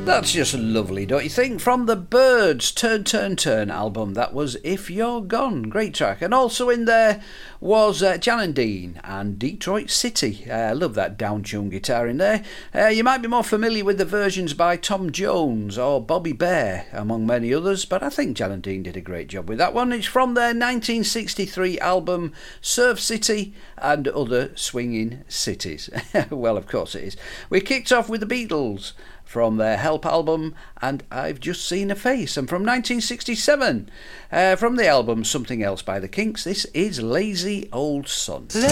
That's just lovely, don't you think? From the Byrds' Turn, Turn, Turn album, that was If You're Gone. Great track. And also in there was Jan and Dean and Detroit City. Love that down-tuned guitar in there. You might be more familiar with the versions by Tom Jones or Bobby Bear, among many others, but I think Jan and Dean did a great job with that one. It's from their 1963 album Surf City and Other Swinging Cities. Well, of course it is. We kicked off with the Beatles from their Help album and I've Just Seen a Face, and from 1967 from the album Something Else by the Kinks, this is Lazy Old Son. Lazy